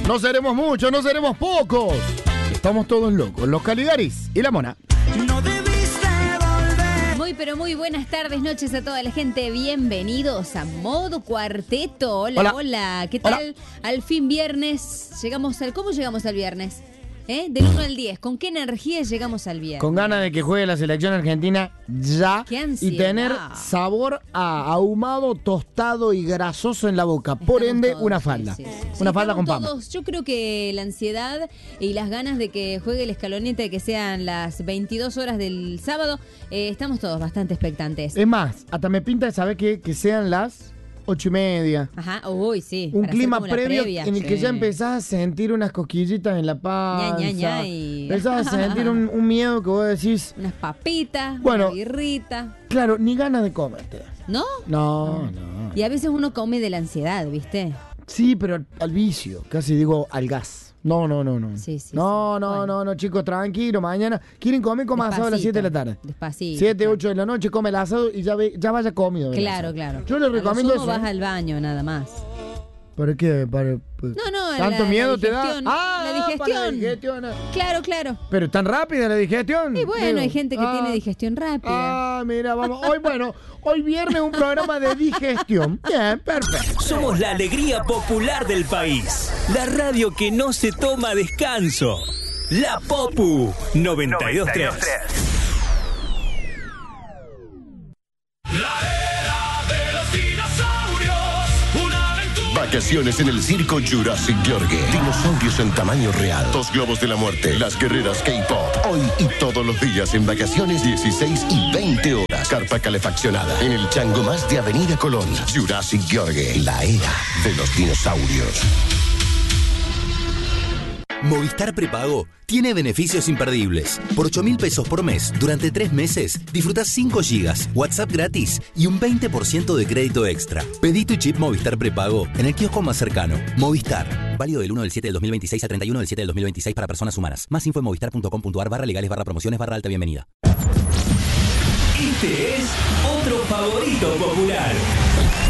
No seremos muchos, no seremos pocos. Estamos todos locos, los Caligaris y la Mona. No debiste volver. Muy pero muy buenas tardes, noches a toda la gente. Bienvenidos a Modo Cuarteto. Hola, Hola. hola. ¿Qué tal? Hola. Al fin viernes. ¿Cómo llegamos al viernes? Del 1 al 10. ¿Con qué energía llegamos al viernes? Con ganas de que juegue la selección argentina ya. ¡Qué ansiedad! Y tener sabor a ahumado, tostado y grasoso en la boca. Por Estamos ese, todos, una sí, falda. sí. Una Sí, falda con estamos papa. todos. Yo creo que la ansiedad y las ganas de que juegue el escalonete, de que sean las 22 horas del sábado, estamos todos bastante expectantes. Es más, hasta me pinta de saber que sean las 8:30. Ajá, uy, sí. Un para hacer clima como la previo previa. en el que Sí. ya empezás a sentir unas cosquillitas en la panza. Ña, y- Empezás a sentir un miedo que vos decís, Unas papitas, Bueno. una birrita. claro, ni ganas de comerte. ¿No? No. Y a veces uno come de la ansiedad, ¿viste? Sí, pero al vicio, casi digo al gas. No. Sí, sí, No, sí. Bueno. chicos, tranquilo, mañana. ¿Quieren comer? Coman asado a las 7 de la tarde. Despacito. 7, claro. 8 de la noche, come el asado y ya vaya comido. el Claro, asado. claro. Yo les A lo recomiendo sumo eso. vas al baño, nada más. ¿Para qué? No, ¿Tanto la miedo te da? digestión. La digestión. para la digestión. Claro. Pero tan rápida la digestión. Y bueno, Digo, hay gente que tiene digestión rápida. Mira, vamos. Hoy viernes un programa de digestión. Bien, perfecto. Somos la alegría popular del país. La radio que no se toma descanso. La Popu 92.3. Vacaciones en el circo Jurassic Yorgue. Dinosaurios en tamaño real. Dos globos de la muerte. Las guerreras K-pop. Hoy y todos los días en vacaciones 16 y 20 horas. Carpa calefaccionada. En el Chango Más de Avenida Colón. Jurassic Yorgue. La era de los dinosaurios. Movistar Prepago tiene beneficios imperdibles. Por 8.000 pesos por mes, durante 3 meses, disfrutás 5 gigas, WhatsApp gratis y un 20% de crédito extra. Pedí tu chip Movistar Prepago en el kiosco más cercano. Movistar. Válido del 1 del 7 del 2026 al 31 del 7 del 2026 para personas humanas. Más info en movistar.com.ar/legales/promociones/alta bienvenida. Este es otro favorito popular.